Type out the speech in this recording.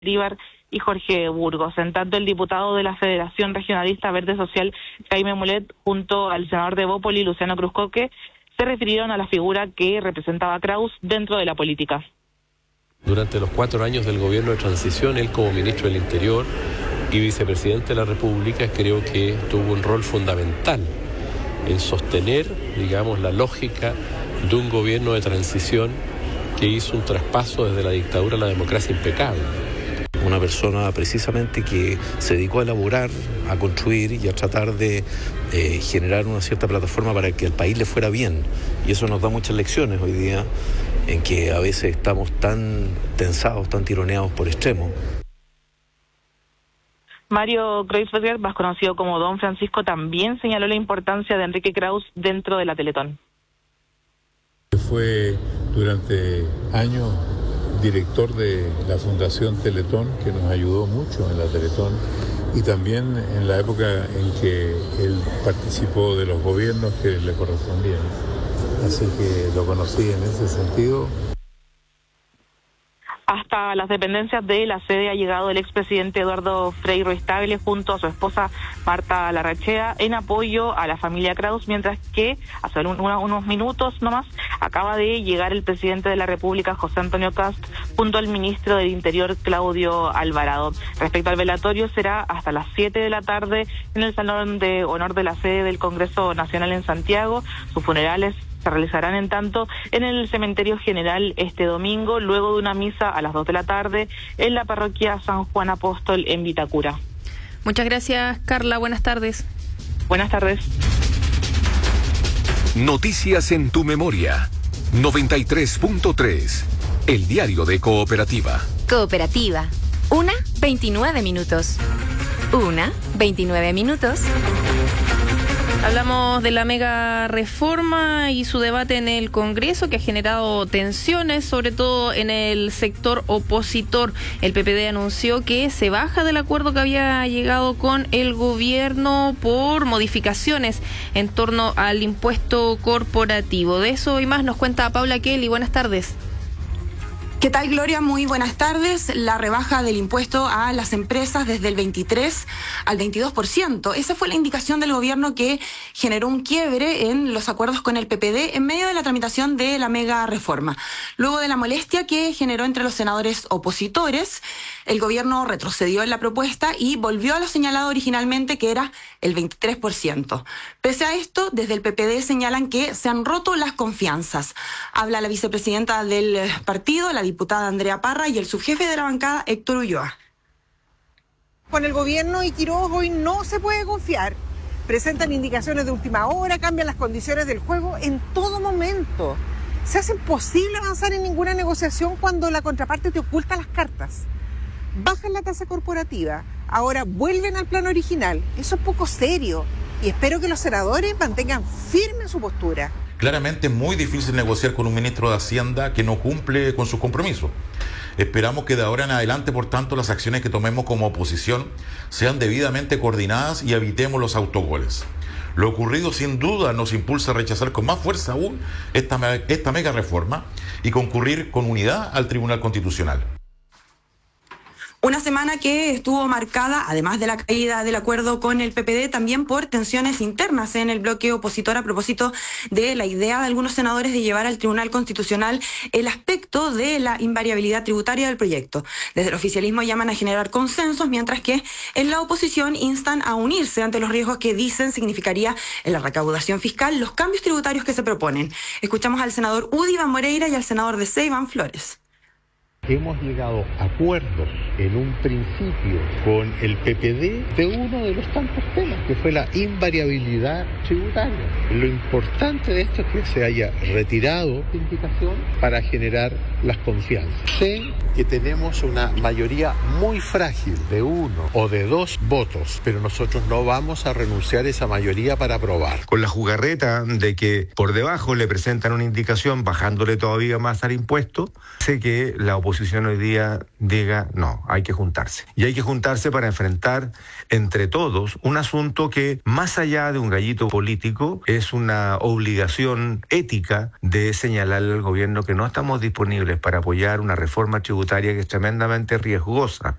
Ibar y Jorge Burgos. En tanto, el diputado de la Federación Regionalista Verde Social, Jaime Mulet, junto al senador de Bópoli, Luciano Cruzcoque, se refirieron a la figura que representaba Kraus dentro de la política. Durante los 4 años del gobierno de transición, él como ministro del Interior y vicepresidente de la República, creo que tuvo un rol fundamental en sostener, digamos, la lógica de un gobierno de transición que hizo un traspaso desde la dictadura a la democracia impecable. Una persona precisamente que se dedicó a elaborar, a construir y a tratar de generar una cierta plataforma para que el país le fuera bien. Y eso nos da muchas lecciones hoy día, en que a veces estamos tan tensados, tan tironeados por extremos. Mario Kreuzberger, más conocido como Don Francisco, también señaló la importancia de Enrique Kraus dentro de la Teletón. Fue durante años director de la Fundación Teletón, que nos ayudó mucho en la Teletón, y también en la época en que él participó de los gobiernos que le correspondían. Así que lo conocí en ese sentido. Hasta las dependencias de la sede ha llegado el expresidente Eduardo Frei Ruiz-Tagle junto a su esposa Marta Larrachea en apoyo a la familia Kraus, mientras que hace unos minutos nomás acaba de llegar el presidente de la República, José Antonio Kast, junto al ministro del Interior, Claudio Alvarado. Respecto al velatorio, será hasta las 7 de la tarde en el Salón de Honor de la sede del Congreso Nacional en Santiago. Sus funerales se realizarán en tanto en el Cementerio General este domingo, luego de una misa a las 2 de la tarde en la parroquia San Juan Apóstol en Vitacura. Muchas gracias, Carla. Buenas tardes. Buenas tardes. Noticias en tu memoria. 93.3. El diario de Cooperativa. Cooperativa. 1:29 minutos. 1:29 minutos. Hablamos de la mega reforma y su debate en el Congreso, que ha generado tensiones, sobre todo en el sector opositor. El PPD anunció que se baja del acuerdo que había llegado con el gobierno por modificaciones en torno al impuesto corporativo. De eso y más nos cuenta Paula Kelly. Buenas tardes. ¿Qué tal, Gloria? Muy buenas tardes. La rebaja del impuesto a las empresas desde el 23 al 22%. Esa fue la indicación del gobierno que generó un quiebre en los acuerdos con el PPD en medio de la tramitación de la mega reforma. Luego de la molestia que generó entre los senadores opositores, el gobierno retrocedió en la propuesta y volvió a lo señalado originalmente, que era el 23%. Pese a esto, desde el PPD señalan que se han roto las confianzas. Habla la vicepresidenta del partido, la diputada Andrea Parra, y el subjefe de la bancada, Héctor Ulloa. Con el gobierno y Quiroga hoy no se puede confiar. Presentan indicaciones de última hora, cambian las condiciones del juego en todo momento. Se hace imposible avanzar en ninguna negociación cuando la contraparte te oculta las cartas. Bajan la tasa corporativa, ahora vuelven al plan original. Eso es poco serio y espero que los senadores mantengan firme su postura. Claramente es muy difícil negociar con un ministro de Hacienda que no cumple con sus compromisos. Esperamos que de ahora en adelante, por tanto, las acciones que tomemos como oposición sean debidamente coordinadas y evitemos los autogoles. Lo ocurrido sin duda nos impulsa a rechazar con más fuerza aún esta mega reforma y concurrir con unidad al Tribunal Constitucional. Una semana que estuvo marcada, además de la caída del acuerdo con el PPD, también por tensiones internas en el bloque opositor a propósito de la idea de algunos senadores de llevar al Tribunal Constitucional el aspecto de la invariabilidad tributaria del proyecto. Desde el oficialismo llaman a generar consensos, mientras que en la oposición instan a unirse ante los riesgos que dicen significaría en la recaudación fiscal los cambios tributarios que se proponen. Escuchamos al senador Iván Moreira y al senador de Iván Flores. Hemos llegado a acuerdos en un principio con el PPD de uno de los tantos temas, que fue la invariabilidad tributaria. Lo importante de esto es que se haya retirado la indicación para generar las confianzas. Sé que tenemos una mayoría muy frágil de 1 o de 2 votos, pero nosotros no vamos a renunciar a esa mayoría para aprobar. Con la jugarreta de que por debajo le presentan una indicación bajándole todavía más al impuesto, sé que la oposición oposición hoy día diga, no, hay que juntarse. Y hay que juntarse para enfrentar entre todos un asunto que, más allá de un gallito político, es una obligación ética de señalarle al gobierno que no estamos disponibles para apoyar una reforma tributaria que es tremendamente riesgosa